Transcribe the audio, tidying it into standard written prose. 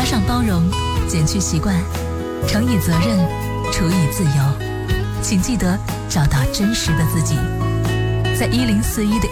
上包容，减去习惯，乘以责任，除以自由。请记得找到真实的自己，在1041的